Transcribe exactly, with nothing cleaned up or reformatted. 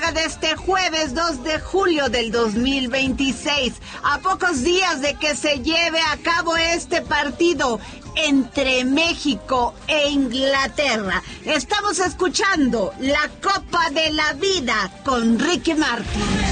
mañana de este jueves dos de julio del dos mil veintiséis, a pocos días de que se lleve a cabo este partido entre México e Inglaterra. Estamos escuchando la Copa de la Vida con Ricky Martin.